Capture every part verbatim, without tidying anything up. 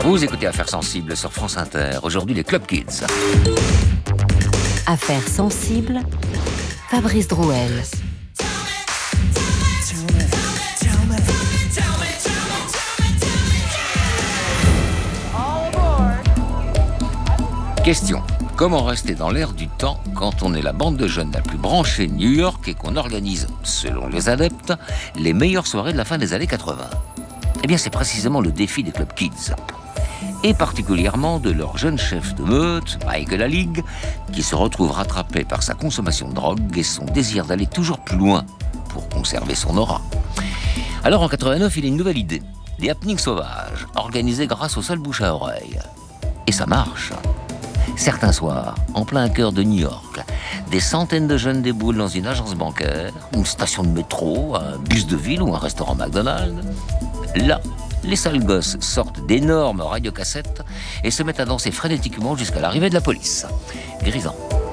Vous écoutez Affaires sensibles sur France Inter. Aujourd'hui, les Club Kids. Affaires sensibles, Fabrice Drouel. Question. Comment rester dans l'air du temps quand on est la bande de jeunes la plus branchée de New York et qu'on organise, selon les adeptes, les meilleures soirées de la fin des années quatre-vingts? Eh bien, c'est précisément le défi des Club Kids. Et particulièrement de leur jeune chef de meute, Michael Alig, qui se retrouve rattrapé par sa consommation de drogue et son désir d'aller toujours plus loin pour conserver son aura. Alors en quatre-vingt-neuf, il a une nouvelle idée. Des happenings sauvages, organisés grâce au seul bouche à oreille. Et ça marche. Certains soirs, en plein cœur de New York, des centaines de jeunes déboulent dans une agence bancaire, une station de métro, un bus de ville ou un restaurant McDonald's. Là, les sales gosses sortent d'énormes radiocassettes et se mettent à danser frénétiquement jusqu'à l'arrivée de la police. Grisant.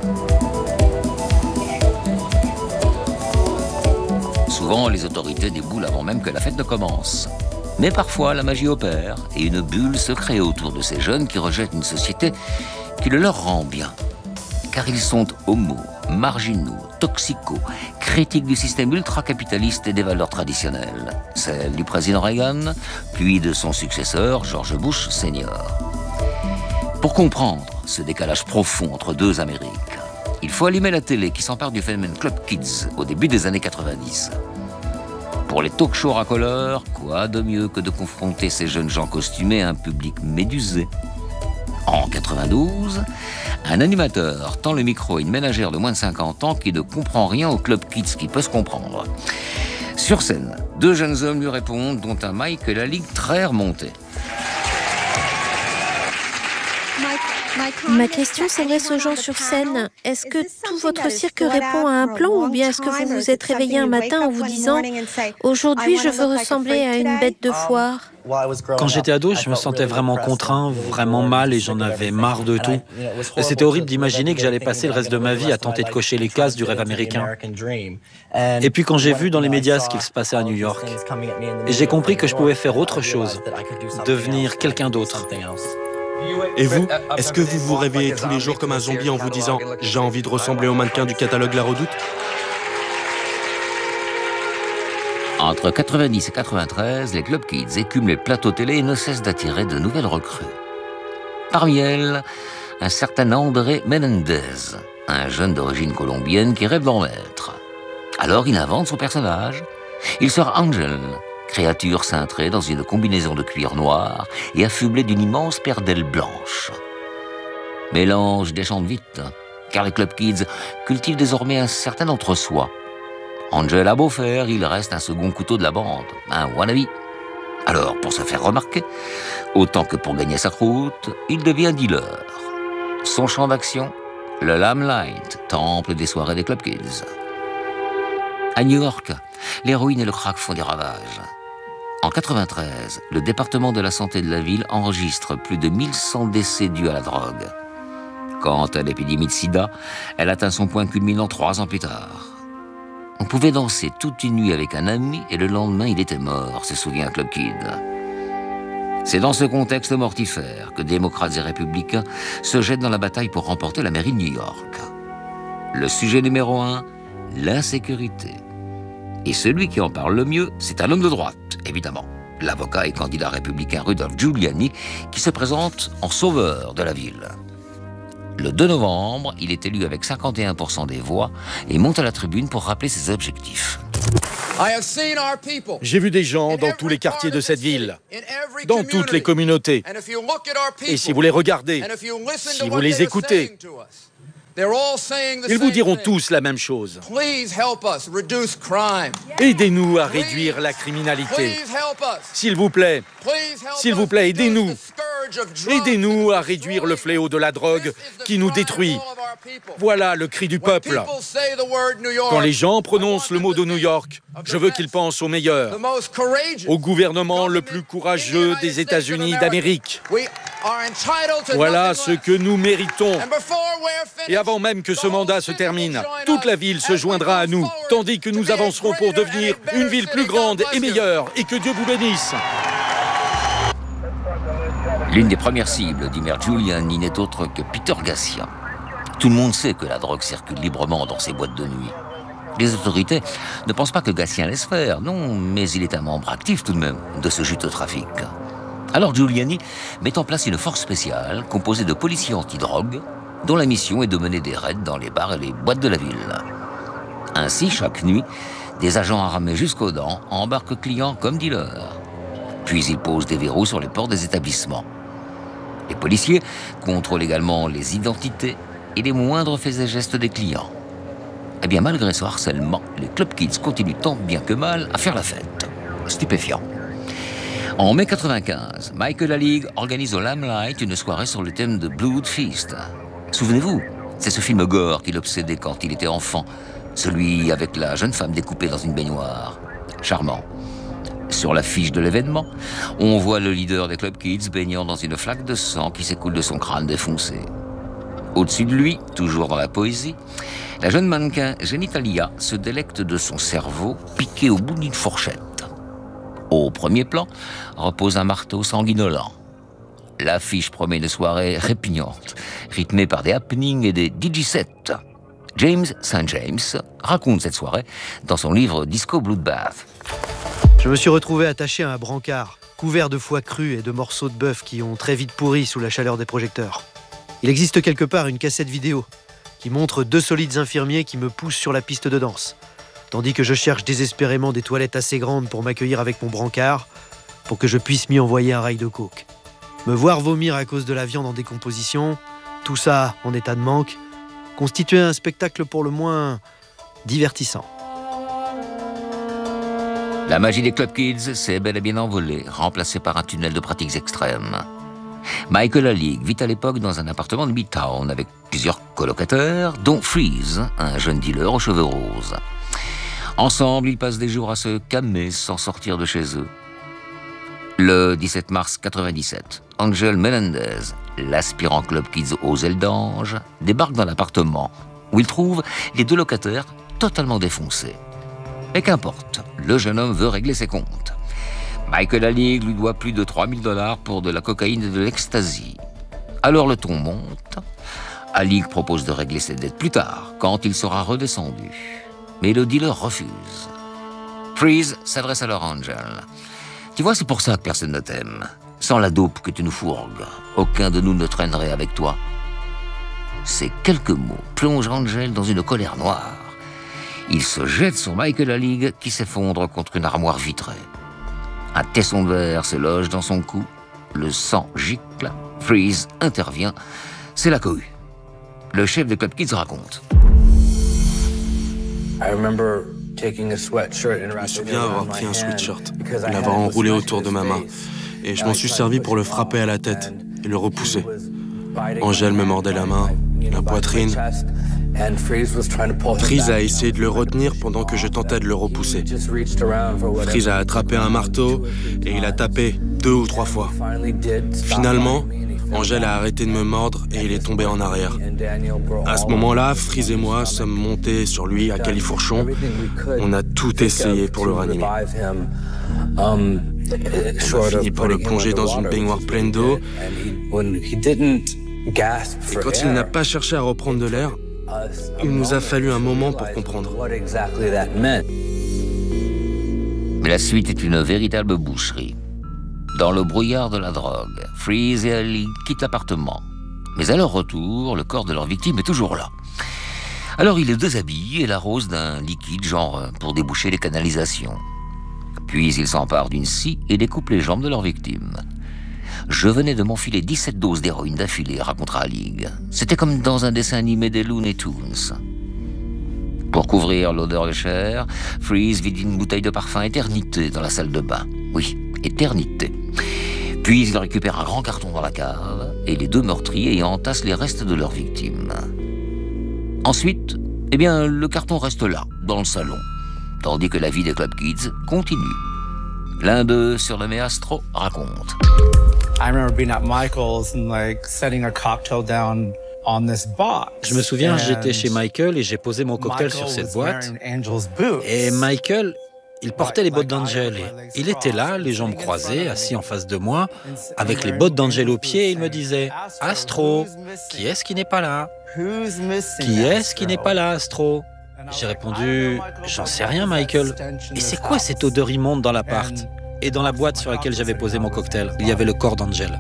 Souvent, les autorités déboulent avant même que la fête ne commence. Mais parfois, la magie opère et une bulle se crée autour de ces jeunes qui rejettent une société qui le leur rend bien. Car ils sont homo, marginaux, toxicaux, critiques du système ultra-capitaliste et des valeurs traditionnelles. Celles du président Reagan, puis de son successeur, George Bush senior. Pour comprendre ce décalage profond entre deux Amériques, il faut allumer la télé qui s'empare du phénomène Club Kids au début des années quatre-vingt-dix. Pour les talk-shows racoleurs, quoi de mieux que de confronter ces jeunes gens costumés à un public médusé? En quatre-vingt-douze, un animateur tend le micro à une ménagère de moins de cinquante ans qui ne comprend rien au Club Kids qui peut se comprendre. Sur scène, deux jeunes hommes lui répondent, dont un Michael Alig très remonté. Ma question s'adresse aux gens sur scène. Est-ce que tout votre cirque répond à un plan ou bien est-ce que vous vous êtes réveillé un matin en vous disant « Aujourd'hui, je veux ressembler à une bête de foire ». Quand j'étais ado, je me sentais vraiment contraint, vraiment mal et j'en avais marre de tout. Et c'était horrible d'imaginer que j'allais passer le reste de ma vie à tenter de cocher les cases du rêve américain. Et puis quand j'ai vu dans les médias ce qu'il se passait à New York, et j'ai compris que je pouvais faire autre chose, devenir quelqu'un d'autre. Et vous, est-ce que vous vous réveillez tous les jours comme un zombie en vous disant « J'ai envie de ressembler au mannequin du catalogue La Redoute » ? Entre quatre-vingt-dix et quatre-vingt-treize, les Club Kids écument les plateaux télé et ne cessent d'attirer de nouvelles recrues. Parmi elles, un certain André Menendez, un jeune d'origine colombienne qui rêve d'en être. Alors il invente son personnage. Il sort Angel, créature cintrée dans une combinaison de cuir noir et affublée d'une immense paire d'ailes blanches. Mélange déchante vite, car les Club Kids cultivent désormais un certain entre-soi. Angel a beau faire, il reste un second couteau de la bande, un wannabe. Alors, pour se faire remarquer, autant que pour gagner sa croûte, il devient dealer. Son champ d'action, le Limelight, temple des soirées des Club Kids. À New York, l'héroïne et le crack font des ravages. En quatre-vingt-treize, le département de la santé de la ville enregistre plus de mille cent décès dus à la drogue. Quant à l'épidémie de sida, elle atteint son point culminant trois ans plus tard. On pouvait danser toute une nuit avec un ami et le lendemain, il était mort, se souvient un Club Kid. C'est dans ce contexte mortifère que démocrates et républicains se jettent dans la bataille pour remporter la mairie de New York. Le sujet numéro un, l'insécurité. Et celui qui en parle le mieux, c'est un homme de droite, évidemment. L'avocat et candidat républicain Rudolph Giuliani, qui se présente en sauveur de la ville. Le deux novembre, il est élu avec cinquante et un pour cent des voix et monte à la tribune pour rappeler ses objectifs. J'ai vu des gens dans tous les quartiers de cette ville, dans toutes les communautés. Et si vous les regardez, si vous les écoutez, ils vous diront tous la même chose. Aidez-nous à réduire la criminalité. S'il vous plaît, s'il vous plaît, aidez-nous. Aidez-nous à réduire le fléau de la drogue qui nous détruit. Voilà le cri du peuple. Quand les gens prononcent le mot de New York, je veux qu'ils pensent au meilleur, au gouvernement le plus courageux des États-Unis d'Amérique. Voilà ce que nous méritons. Et avant même que ce mandat se termine, toute la ville se joindra à nous, tandis que nous avancerons pour devenir une ville plus grande et meilleure, et que Dieu vous bénisse. L'une des premières cibles d'Imer Giuliani n'est autre que Peter Gatien. Tout le monde sait que la drogue circule librement dans ces boîtes de nuit. Les autorités ne pensent pas que Gatien laisse faire, non, mais il est un membre actif tout de même de ce juteux trafic. Alors Giuliani met en place une force spéciale composée de policiers anti-drogue dont la mission est de mener des raids dans les bars et les boîtes de la ville. Ainsi, chaque nuit, des agents armés jusqu'aux dents embarquent clients comme dealers. Puis ils posent des verrous sur les portes des établissements. Les policiers contrôlent également les identités et les moindres faits et gestes des clients. Eh bien, malgré ce harcèlement, les Club Kids continuent tant bien que mal à faire la fête. Stupéfiant. En mai quatre-vingt-quinze, Michael Alig organise au Limelight une soirée sur le thème de Blood Feast. Souvenez-vous, c'est ce film gore qui l'obsédait quand il était enfant, celui avec la jeune femme découpée dans une baignoire. Charmant. Sur l'affiche de l'événement, on voit le leader des Club Kids baignant dans une flaque de sang qui s'écoule de son crâne défoncé. Au-dessus de lui, toujours dans la poésie, la jeune mannequin Genitalia se délecte de son cerveau piqué au bout d'une fourchette. Au premier plan repose un marteau sanguinolent. L'affiche promet une soirée répugnante, rythmée par des happenings et des digisets. James Saint James raconte cette soirée dans son livre Disco Bloodbath. Je me suis retrouvé attaché à un brancard, couvert de foie cru et de morceaux de bœuf qui ont très vite pourri sous la chaleur des projecteurs. Il existe quelque part une cassette vidéo qui montre deux solides infirmiers qui me poussent sur la piste de danse, tandis que je cherche désespérément des toilettes assez grandes pour m'accueillir avec mon brancard, pour que je puisse m'y envoyer un rail de coke. Me voir vomir à cause de la viande en décomposition, tout ça en état de manque, constituait un spectacle pour le moins divertissant. La magie des Club Kids s'est bel et bien envolée, remplacée par un tunnel de pratiques extrêmes. Michael Alig vit à l'époque dans un appartement de Midtown avec plusieurs colocataires, dont Freeze, un jeune dealer aux cheveux roses. Ensemble, ils passent des jours à se calmer sans sortir de chez eux. Le dix-sept mars quatre-vingt-dix-sept, Angel Melendez, l'aspirant Club Kids aux ailes d'ange, débarque dans l'appartement où il trouve les deux locataires totalement défoncés. Mais qu'importe, le jeune homme veut régler ses comptes. Michael Alig lui doit plus de trois mille dollars pour de la cocaïne et de l'ecstasy. Alors le ton monte. Alig propose de régler ses dettes plus tard, quand il sera redescendu. Mais le dealer refuse. Freeze s'adresse alors à Angel. Tu vois, c'est pour ça que personne ne t'aime. Sans la dope que tu nous fourgues, aucun de nous ne traînerait avec toi. Ces quelques mots plongent Angel dans une colère noire. Il se jette sur Michael Alig qui s'effondre contre une armoire vitrée. Un tesson de verre se loge dans son cou. Le sang gicle. Freeze intervient. C'est la cohue. Le chef des Club Kids raconte. Je me souviens avoir pris un sweatshirt, l'avoir enroulé autour de ma main, et je m'en suis servi pour le frapper à la tête et le repousser. Angel me mordait la main, la poitrine. Freeze a essayé de le retenir pendant que je tentais de le repousser. Freeze a attrapé un marteau et il a tapé deux ou trois fois. Finalement, Angel a arrêté de me mordre et il est tombé en arrière. À ce moment-là, Freeze et moi sommes montés sur lui à califourchon. On a tout essayé pour le ranimer. On a fini par le plonger dans une baignoire pleine d'eau. Et quand il n'a pas cherché à reprendre de l'air, il nous a fallu un moment pour comprendre. Mais la suite est une véritable boucherie. Dans le brouillard de la drogue, Freeze et Ali quittent l'appartement. Mais à leur retour, le corps de leur victime est toujours là. Alors ils le déshabillent et l'arrosent d'un liquide genre pour déboucher les canalisations. Puis ils s'emparent d'une scie et découpent les jambes de leur victime. Je venais de m'enfiler dix-sept doses d'héroïne d'affilée, racontera Alig. C'était comme dans un dessin animé des Looney Tunes. Pour couvrir l'odeur de chair, Freeze vide une bouteille de parfum Éternité dans la salle de bain. Oui, Éternité. Puis il récupère un grand carton dans la cave et les deux meurtriers y entassent les restes de leur victime. Ensuite, eh bien, le carton reste là, dans le salon, tandis que la vie des Club Kids continue. L'un d'eux, sur le Méastro, raconte. Je me souviens, j'étais chez Michael et j'ai posé mon cocktail sur cette boîte. Et Michael, il portait les bottes d'Angel. Et il était là, les jambes croisées, assis en face de moi, avec les bottes d'Angel aux pieds, et il me disait « Astro, qui est-ce qui n'est pas là ? Qui est-ce qui n'est pas là, Astro ?» J'ai répondu « J'en sais rien, Michael. Et c'est quoi cette odeur immonde dans l'appart ?» Et dans la boîte sur laquelle j'avais posé mon cocktail, il y avait le corps d'Angel.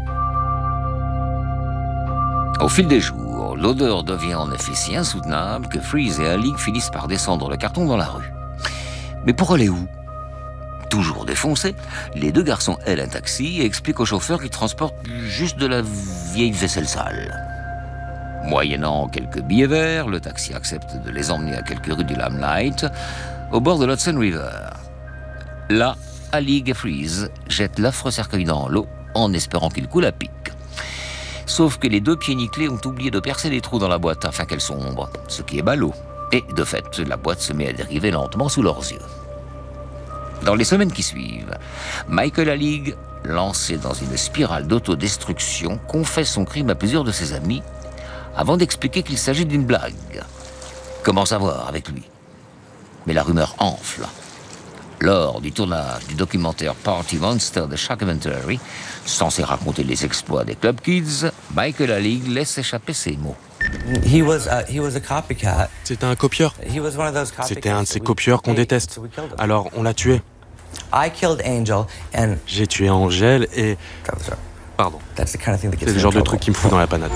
Au fil des jours, l'odeur devient en effet si insoutenable que Freeze et Alig finissent par descendre le carton dans la rue. Mais pour aller où ? Toujours défoncés, les deux garçons aident un taxi et expliquent au chauffeur qu'ils transportent juste de la vieille vaisselle sale. Moyennant quelques billets verts, le taxi accepte de les emmener à quelques rues du Limelight, au bord de l'Hudson River. Là, Alig et Freeze jettent l'affreux cercueil dans l'eau en espérant qu'il coule à pic. Sauf que les deux pieds nickelés ont oublié de percer des trous dans la boîte afin qu'elle sombre, ce qui est ballot. Et de fait, la boîte se met à dériver lentement sous leurs yeux. Dans les semaines qui suivent, Michael Alig, lancé dans une spirale d'autodestruction, confesse son crime à plusieurs de ses amis avant d'expliquer qu'il s'agit d'une blague. Comment savoir avec lui ? Mais la rumeur enfle. Lors du tournage du documentaire Party Monster de Shockumentary, censé raconter les exploits des Club Kids, Michael Alig laisse échapper ces mots. He was, uh, he was a copycat. C'était un copieur. He was one of those copycats. C'était un de ces copieurs qu'on déteste. Alors, on l'a tué. I killed Angel and... J'ai tué Angel et... Pardon. That's the kind of thing that gets C'est le genre de truc qui me fout dans la panade.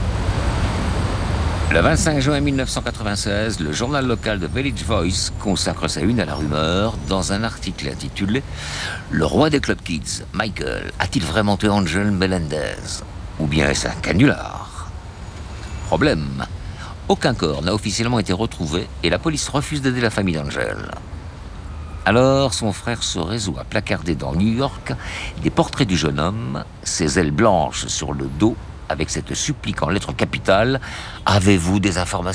Le vingt-cinq juin mille neuf cent quatre-vingt-seize, le journal local de Village Voice consacre sa une à la rumeur dans un article intitulé « Le roi des Club Kids, Michael, a-t-il vraiment tué Angel Melendez ? Ou bien est-ce un canular ?» Problème, aucun corps n'a officiellement été retrouvé et la police refuse d'aider la famille d'Angel. Alors, son frère se résout à placarder dans New York des portraits du jeune homme, ses ailes blanches sur le dos, avec cette supplique en lettres capitales « Avez-vous des informations ?»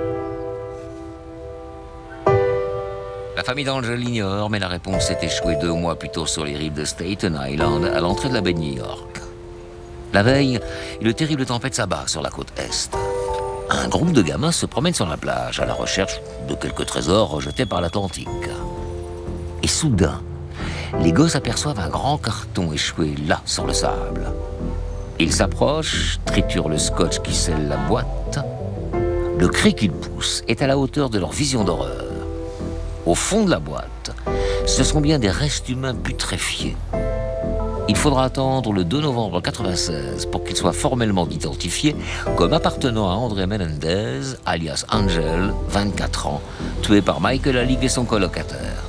La famille d'Angel ignore, mais la réponse s'est échouée deux mois plus tôt sur les rives de Staten Island, à l'entrée de la baie de New York. La veille, une terrible tempête s'abat sur la côte Est. Un groupe de gamins se promène sur la plage à la recherche de quelques trésors rejetés par l'Atlantique. Et soudain, les gosses aperçoivent un grand carton échoué là, sur le sable. Ils s'approchent, triturent le scotch qui scelle la boîte. Le cri qu'ils poussent est à la hauteur de leur vision d'horreur. Au fond de la boîte, ce sont bien des restes humains putréfiés. Il faudra attendre le deux novembre quatre-vingt-seize pour qu'ils soient formellement identifiés comme appartenant à André Melendez, alias Angel, vingt-quatre ans, tué par Michael Alig et son colocataire.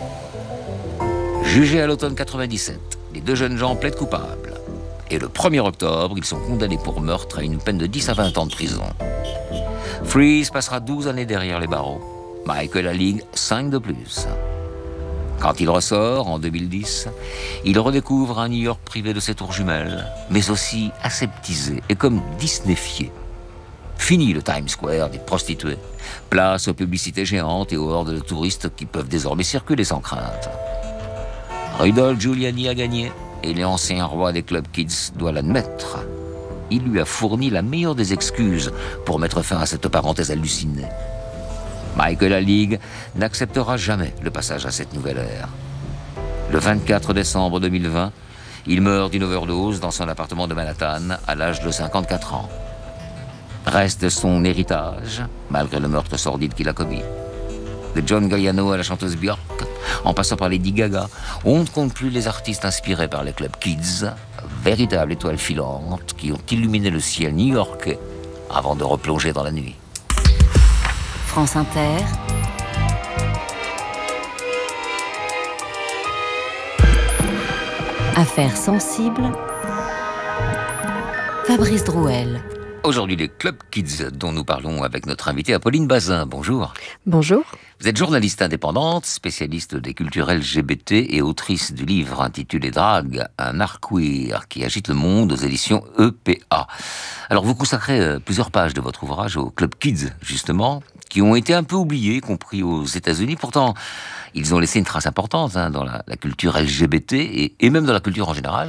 Jugés à l'automne quatre-vingt-dix-sept, les deux jeunes gens plaident coupables. Et le premier octobre, ils sont condamnés pour meurtre à une peine de dix à vingt ans de prison. Freeze passera douze années derrière les barreaux. Michael Alig, cinq de plus. Quand il ressort, en deux mille dix, il redécouvre un New York privé de ses tours jumelles, mais aussi aseptisé et comme disneyfié. Fini le Times Square des prostituées. Place aux publicités géantes et aux hordes de touristes qui peuvent désormais circuler sans crainte. Rudolph Giuliani a gagné. Et l'ancien roi des Club Kids doit l'admettre. Il lui a fourni la meilleure des excuses pour mettre fin à cette parenthèse hallucinée. Michael Alig n'acceptera jamais le passage à cette nouvelle ère. Le vingt-quatre décembre deux mille vingt, il meurt d'une overdose dans son appartement de Manhattan à l'âge de cinquante-quatre ans. Reste son héritage, malgré le meurtre sordide qu'il a commis. De John Galliano à la chanteuse Björk, en passant par Lady Gaga, on ne compte plus les artistes inspirés par les Club Kids, véritables étoiles filantes qui ont illuminé le ciel new-yorkais avant de replonger dans la nuit. France Inter. Affaires sensibles. Fabrice Drouel. Aujourd'hui, les Club Kids dont nous parlons avec notre invitée Apolline Bazin. Bonjour. Bonjour. Vous êtes journaliste indépendante, spécialiste des cultures L G B T et autrice du livre intitulé Drag, un art queer qui agite le monde aux éditions E P A. Alors, vous consacrez plusieurs pages de votre ouvrage aux Club Kids, justement, qui ont été un peu oubliés, y compris aux États-Unis. Pourtant, ils ont laissé une trace importante hein, dans la, la culture L G B T et, et même dans la culture en général.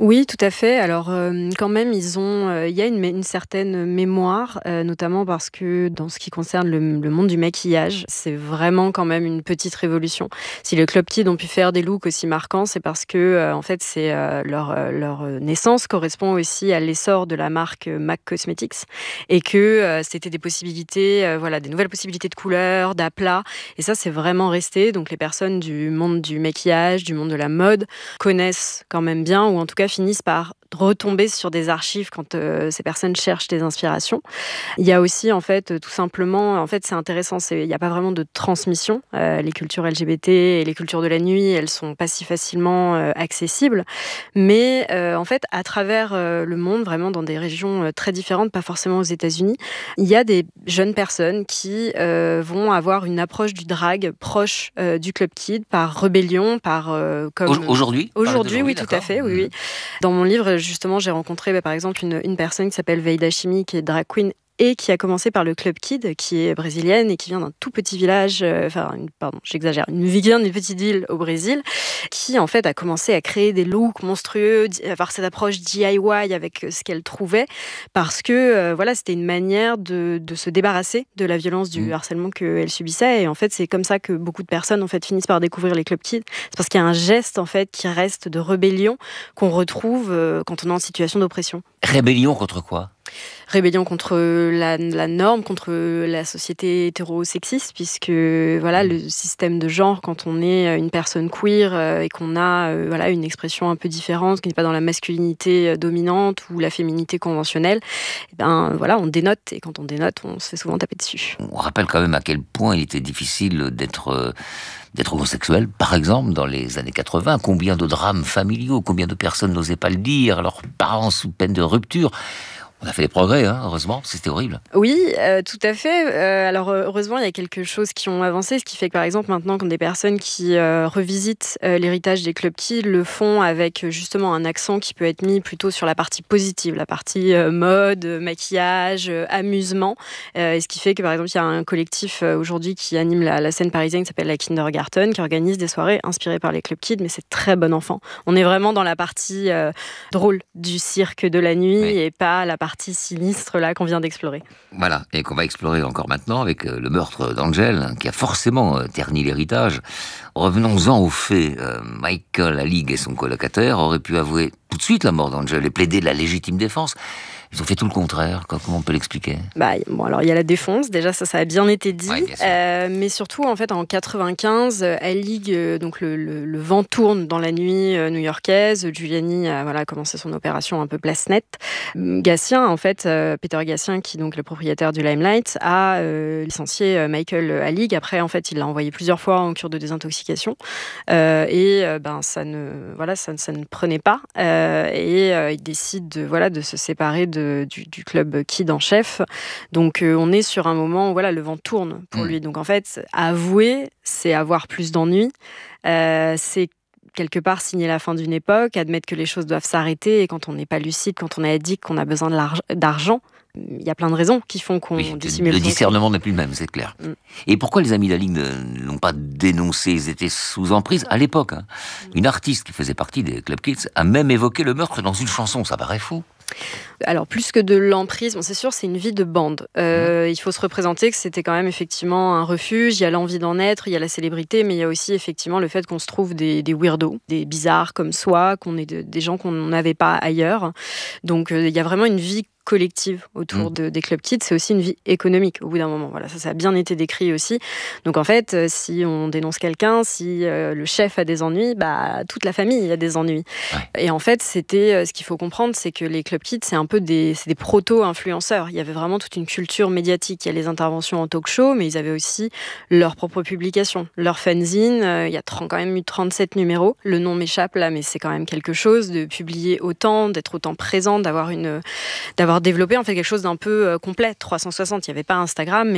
Oui, tout à fait. Alors, euh, quand même, ils ont, euh, il y a une, une certaine mémoire, euh, notamment parce que dans ce qui concerne le, le monde du maquillage, c'est vraiment quand même une petite révolution. Si les Club Kids ont pu faire des looks aussi marquants, c'est parce que, euh, en fait, c'est euh, leur, euh, leur naissance correspond aussi à l'essor de la marque MAC Cosmetics et que euh, c'était des possibilités, euh, voilà, des nouvelles possibilités de couleurs, d'aplats. Et ça, c'est vraiment resté. Donc, les personnes du monde du maquillage, du monde de la mode connaissent quand même bien, ou en tout cas finissent par retomber sur des archives quand euh, ces personnes cherchent des inspirations. Il y a aussi, en fait, tout simplement, en fait, c'est intéressant, c'est, il n'y a pas vraiment de transmission. Euh, les cultures L G B T et les cultures de la nuit, elles sont pas si facilement euh, accessibles. Mais, euh, en fait, à travers euh, le monde, vraiment dans des régions euh, très différentes, pas forcément aux États-Unis, il y a des jeunes personnes qui euh, vont avoir une approche du drag proche euh, du Club Kid, par rébellion, par... Euh, comme... Aujourd'hui Aujourd'hui, oui, tout à fait, oui, oui. Dans mon livre, justement, j'ai rencontré bah, par exemple une, une personne qui s'appelle Veida Chimi, qui est drag queen et qui a commencé par le Club Kid, qui est brésilienne et qui vient d'un tout petit village, euh, enfin, une, pardon, j'exagère, une vient d'une petite ville au Brésil, qui en fait a commencé à créer des looks monstrueux, avoir cette approche D I Y avec ce qu'elle trouvait, parce que euh, voilà, c'était une manière de, de se débarrasser de la violence du mmh. harcèlement qu'elle subissait. Et en fait, c'est comme ça que beaucoup de personnes en fait finissent par découvrir les Club Kids. C'est parce qu'il y a un geste en fait qui reste de rébellion qu'on retrouve euh, quand on est en situation d'oppression. Rébellion contre quoi ? Rébellion contre la, la norme, contre la société hétérosexiste, puisque voilà, le système de genre, quand on est une personne queer euh, et qu'on a euh, voilà, une expression un peu différente, qui n'est pas dans la masculinité dominante ou la féminité conventionnelle, eh ben, voilà, on dénote, et quand on dénote, on se fait souvent taper dessus. On rappelle quand même à quel point il était difficile d'être... Euh... d'être homosexuel, par exemple, dans les années quatre-vingts. Combien de drames familiaux, combien de personnes n'osaient pas le dire, leurs parents sous peine de rupture. On a fait des progrès, hein, heureusement, c'était horrible. Oui, euh, tout à fait. Euh, alors, heureusement, il y a quelque chose qui ont avancé, ce qui fait que, par exemple, maintenant, quand des personnes qui euh, revisitent euh, l'héritage des Club Kids le font avec, justement, un accent qui peut être mis plutôt sur la partie positive, la partie euh, mode, maquillage, euh, amusement. Euh, et ce qui fait que, par exemple, il y a un collectif euh, aujourd'hui qui anime la, la scène parisienne qui s'appelle la Kindergarten, qui organise des soirées inspirées par les Club Kids, mais c'est très bon enfant. On est vraiment dans la partie euh, drôle du cirque de la nuit, oui. Et pas la partie partie sinistre là qu'on vient d'explorer. Voilà, et qu'on va explorer encore maintenant avec euh, le meurtre d'Angel, hein, qui a forcément euh, terni l'héritage. Revenons-en aux faits. Euh, Michael Alig et son colocataire auraient pu avouer tout de suite la mort d'Angel et plaider la légitime défense. Ils ont fait tout le contraire. Comment on peut l'expliquer ? Bah, bon, alors il y a la défense. Déjà, ça, ça a bien été dit. Ouais, bien euh, mais surtout, en fait, en quatre-vingt-quinze, Alig, euh, donc le, le, le vent tourne dans la nuit euh, new-yorkaise. Giuliani a voilà, commencé son opération un peu place nette. Gatien, en fait, euh, Peter Gatien, qui est donc le propriétaire du Limelight, a euh, licencié euh, Michael Alig. Après, en fait, il l'a envoyé plusieurs fois en cure de désintoxication. Euh, et euh, ben, ça, ne, voilà, ça, ça ne prenait pas. Euh, et euh, il décide de, voilà, de se séparer de Du, du Club Kid en chef. Donc euh, on est sur un moment où voilà, le vent tourne pour mmh. lui. Donc en fait, avouer, c'est avoir plus d'ennuis. Euh, c'est quelque part signer la fin d'une époque, admettre que les choses doivent s'arrêter. Et quand on n'est pas lucide, quand on est addict, qu'on a besoin de d'argent, il y a plein de raisons qui font qu'on oui, dissimule. Le discernement n'est plus le même, c'est clair. Mm. Et pourquoi les amis d'Alig ne l'ont pas dénoncé ? Ils étaient sous emprise à l'époque. Hein. Mm. Une artiste qui faisait partie des Club Kids a même évoqué le meurtre dans une chanson. Ça paraît fou. Alors, plus que de l'emprise, bon, c'est sûr, c'est une vie de bande. Euh, mmh. Il faut se représenter que c'était quand même effectivement un refuge. Il y a l'envie d'en être, il y a la célébrité, mais il y a aussi effectivement le fait qu'on se trouve des, des weirdos, des bizarres comme soi, qu'on est de, des gens qu'on n'avait pas ailleurs. Donc, euh, il y a vraiment une vie collective autour mmh. de, des Club Kids. C'est aussi une vie économique au bout d'un moment. Voilà, ça, ça a bien été décrit aussi. Donc en fait, euh, si on dénonce quelqu'un, si euh, le chef a des ennuis, bah, toute la famille a des ennuis. Ouais. Et en fait, c'était, euh, ce qu'il faut comprendre, c'est que les Club Kids, c'est un peu des, c'est des proto-influenceurs. Il y avait vraiment toute une culture médiatique. Il y a les interventions en talk-show, mais ils avaient aussi leurs propres publications, leurs fanzines. Euh, il y a trente, quand même eu trente-sept numéros. Le nom m'échappe là, mais c'est quand même quelque chose de publier autant, d'être autant présent, d'avoir une, d'avoir développé en fait quelque chose d'un peu complet, trois cent soixante. Il n'y avait pas Instagram, mais